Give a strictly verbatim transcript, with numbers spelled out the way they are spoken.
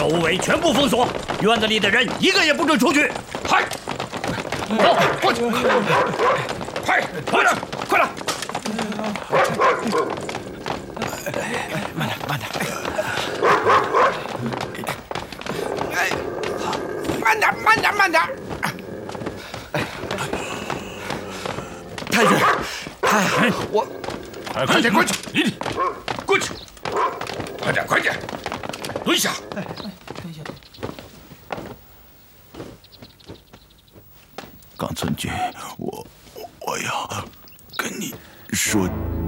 周围全部封锁，院子里的人一个也不准出去。 嗨，走，过去，快，快点，快点！慢点，慢点。哎，慢点，慢点，慢点。太君，哎，我， 哎，快点过去，你过去，快点，快点，蹲下。 哎，蹲下。 冈村君，我我要跟你说